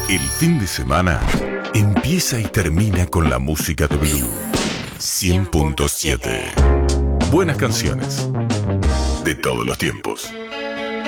El fin de semana empieza y termina con la música de Blue 100.7. Buenas canciones de todos los tiempos.